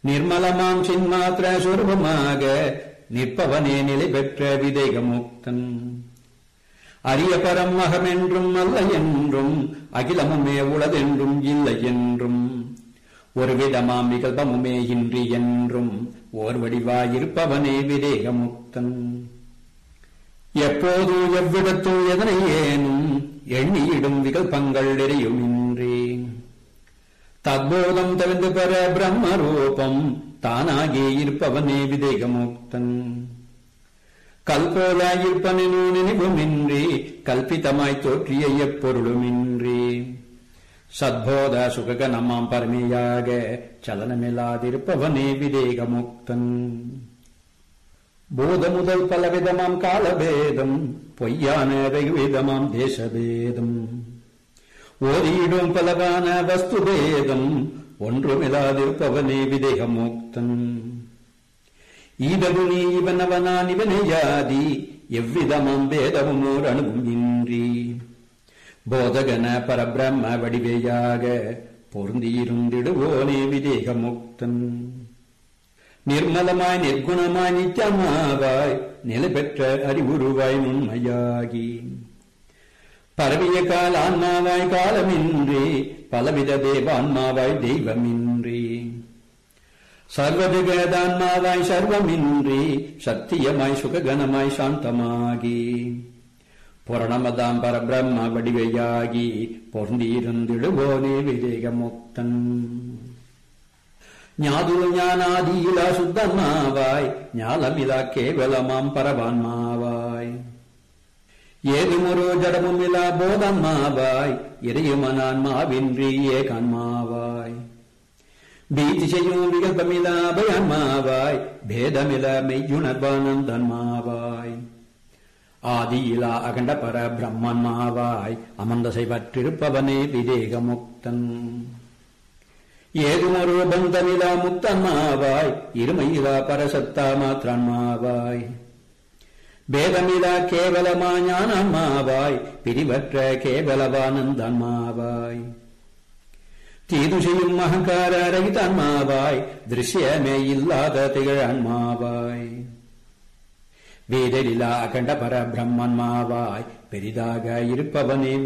நிர்மலமாம் சின்மாத்திர சொரூபமாக நிற்பவனே நிலை பெற்ற விதேக முக்தன். அரிய பரம் அகமென்றும் அல்ல என்றும் அகிலமுமே உளதென்றும் இல்லை என்றும் ஒரு விதமாம் விகல்பமுமே இன்றி என்றும் ஓர் வடிவாயிருப்பவனே விதேக முக்தன். எப்போது எவ்விடத்தோ எதனை ஏனும் எண்ணியிடும் விகல்பங்கள் எரியுமின்றி தத்போதம் தவிர்ந்து பெற பிரம்மரூபம் தானாகே இருப்பவனே விதேக முக்தன். கல்போலாயிருப்பனு நினைவுமின்றி கல்பிதமாய் தோற்றிய எப்பொருளுமின்றி சத்போத சுககனமாம் பரமையாக சலனமில்லாதிருப்பவனே விதேக முக்தன். போத முதல் பலவிதமாம் காலபேதம் பொய்யான வெகுவிதமாம் தேசபேதம் ஓதியிடும் பலவான வஸ்துபேதம் ஒன்றுமில்லாதிருப்பவனே விதேக முக்தன். ஈதகு நீ இவனவனான் இவனை யாதி எவ்விதமாம் பேதமும் ஓர் அணுவும் இன்றி போதகன பரபிரம்ம வடிவேயாக பொருந்தியிருந்திடுவோனே விதேக முக்தன். நிர்மலமாய் நிர்குணமாய் நித்தியமாவாய் நிலை பெற்ற அறிவுருவாய் உண்மையாகி பரவிய கால ஆன்மாவாய் காலமின்றி பலவித தேவான்மாவாய் தெய்வமின்றி சர்வஜகதான்மாவாய் சர்வமின்றி சத்தியமாய் சுககணமாய் சாந்தமாகி புரணமதாம் பரபிரம்ம வடிவையாகி பொருந்தியிருந்திடுவோனே விதேக முக்தன். ஞாதுரு ஞானாதியிலா சுத்தமாவாய் ஞாலமிலா கேவலமாம் பரவான்மாவாய் ஏதுமொரு ஜடமுமிலா போதம்மாவாய் இறையுமனான்மாவின்றி ஏகான்மாவாய் பீதி செய்யும் விகல்பமிலா அபயன்மாவாய் பேதமில மெய்யுணர்வானந்தன்மாவாய் ஆதியிலா அகண்ட பர பிரம்மன்மாவாய் அமர்ந்தசை பற்றிருப்பவனே விதேக முக்தன். ஏதுமொரு பந்தமிலா முக்தன்மாவாய் இருமையிலா பரசத்தா மாத்திரன்மாவாய் பேதமிலா கேவலமா ஞானமாவாய் பிரிவற்ற கேவலவானந்தன்மாவாய் தீது செய்யும் அகங்கார ரகிதன்மாவாய் திருஷ்யமே இல்லாத திகழன்மாவாய் வேதலிலா அகண்ட பர பிரம்மன்மாவாய் பெரிதாக இருப்பவனே